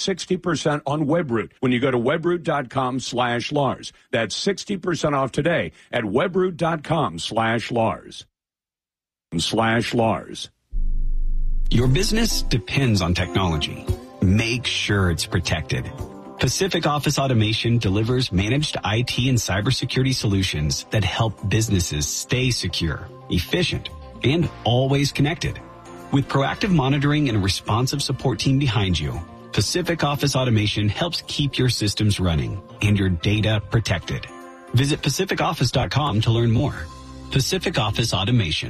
60% on Webroot when you go to webroot.com/Lars. That's 60% off today at webroot.com/Lars. Your business depends on technology. Make sure it's protected. Pacific Office Automation delivers managed IT and cybersecurity solutions that help businesses stay secure, efficient, and always connected. With proactive monitoring and a responsive support team behind you, Pacific Office Automation helps keep your systems running and your data protected. Visit pacificoffice.com to learn more. Pacific Office Automation.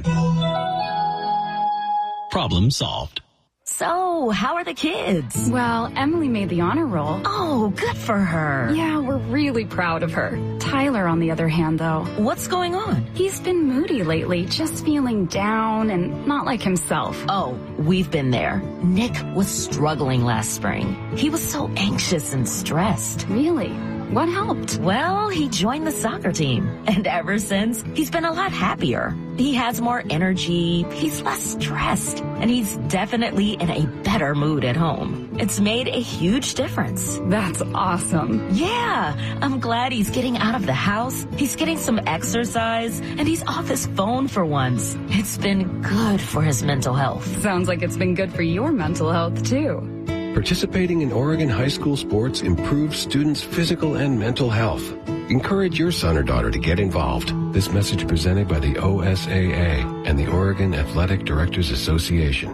Problem solved. So, how are the kids? Well, Emily made the honor roll. Oh, good for her. Yeah, we're really proud of her. Tyler, on the other hand, though. What's going on? He's been moody lately, just feeling down and not like himself. Oh, we've been there. Nick was struggling last spring. He was so anxious and stressed. Really? What helped? Well, he joined the soccer team. And ever since, he's been a lot happier. He has more energy, he's less stressed, and he's definitely in a better mood at home. It's made a huge difference. That's awesome. Yeah, I'm glad he's getting out of the house, he's getting some exercise, and he's off his phone for once. It's been good for his mental health. Sounds like it's been good for your mental health, too. Participating in Oregon high school sports improves students' physical and mental health. Encourage your son or daughter to get involved. This message presented by the OSAA and the Oregon Athletic Directors Association.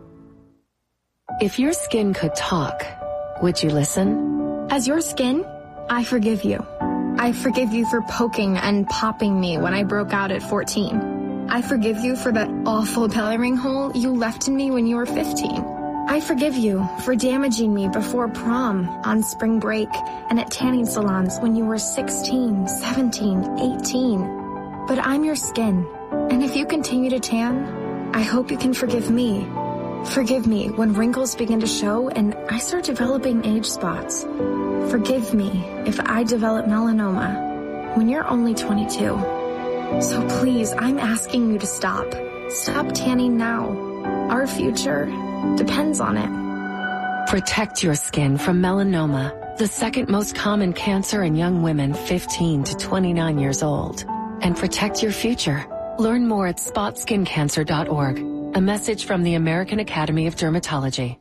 If your skin could talk, would you listen? As your skin, I forgive you. I forgive you for poking and popping me when I broke out at 14. I forgive you for that awful belly ring hole you left in me when you were 15. I forgive you for damaging me before prom, on spring break, and at tanning salons when you were 16, 17, 18. But I'm your skin, and if you continue to tan, I hope you can forgive me. Forgive me when wrinkles begin to show and I start developing age spots. Forgive me if I develop melanoma when you're only 22. So please, I'm asking you to stop. Stop tanning now. Our future depends on it. Protect your skin from melanoma, the second most common cancer in young women 15 to 29 years old. And protect your future. Learn more at spotskincancer.org. A message from the American Academy of Dermatology.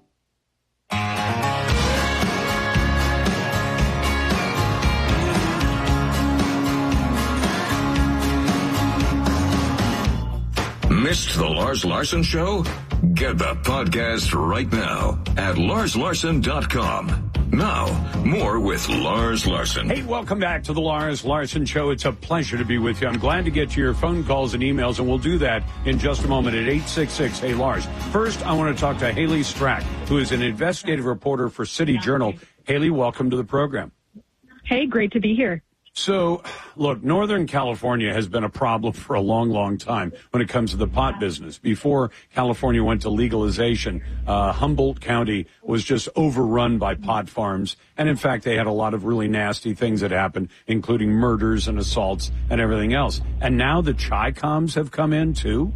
Missed the Lars Larson Show? Get the podcast right now at larslarson.com. Now, more with Lars Larson. Hey, welcome back to the Lars Larson Show. It's a pleasure to be with you. I'm glad to get to your phone calls and emails, and we'll do that in just a moment at 866-HEY-LARS. First, I want to talk to Haley Strack, who is an investigative reporter for City Journal. Haley, welcome to the program. Hey, great to be here. So, look, Northern California has been a problem for a long, long time when it comes to the pot business. Before California went to legalization, Humboldt County was just overrun by pot farms. And, in fact, they had a lot of really nasty things that happened, including murders and assaults and everything else. And now the Chi-Coms have come in, too?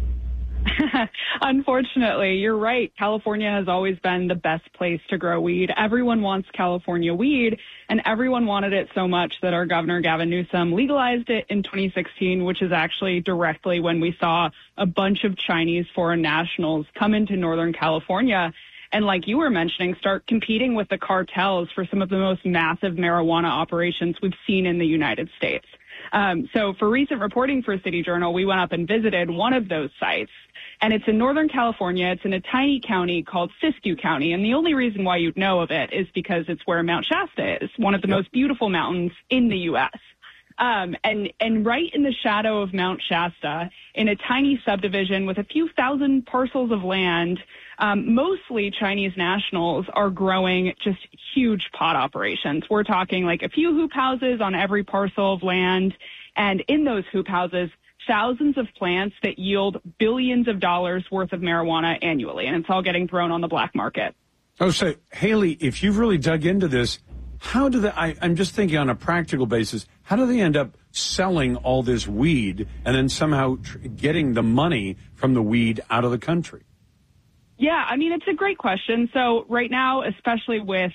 Unfortunately, you're right. California has always been the best place to grow weed. Everyone wants California weed, and everyone wanted it so much that our governor, Gavin Newsom, legalized it in 2016, which is actually directly when we saw a bunch of Chinese foreign nationals come into Northern California and, like you were mentioning, start competing with the cartels for some of the most massive marijuana operations we've seen in the United States. So for recent reporting for City Journal, we went up and visited one of those sites. And it's in Northern California. It's in a tiny county called Siskiyou County. And the only reason why you'd know of it is because it's where Mount Shasta is, one of the most beautiful mountains in the U.S. And right in the shadow of Mount Shasta, in a tiny subdivision with a few thousand parcels of land, mostly Chinese nationals are growing just huge pot operations. We're talking like a few hoop houses on every parcel of land. And in those hoop houses, thousands of plants that yield billions of dollars worth of marijuana annually, and it's all getting thrown on the black market. Oh, so, Haley, if you've really dug into this, how do I'm just thinking on a practical basis, how do they end up selling all this weed and then somehow getting the money from the weed out of the country? Yeah, I mean, it's a great question. So right now, especially with